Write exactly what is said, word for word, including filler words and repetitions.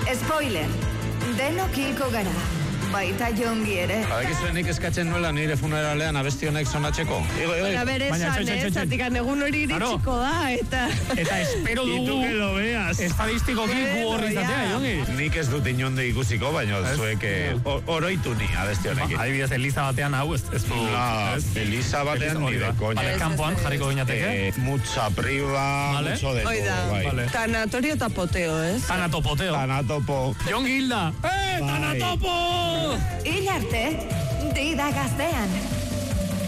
Spoiler, denok hilko gara. Baita jongi ere. Badakizuenik eskatzen nuela nire funeralean abesti honek sonatzeko. Igo, igo. Baina bere esan, ez, zatikan egun hori iritsiko da, eta... Eta espero dugu... Itu que lo veas. Estadistikoki gu horri izatea, jongi. Nik ez dut inonde ikusiko, baina zuek oroitu ni abesti honekin. Adibidez, Eliza batean hau, ez du... Eliza batean ni de koña. Vale, kanpoan jarriko gineateke. Mucha priva, mucho de todo. Tanatorio eta poteo, ez? Tanatopoteo. Tanatopo. Jongi Hilda. Eh, Tanatopo! Hil arte, dida gaztean.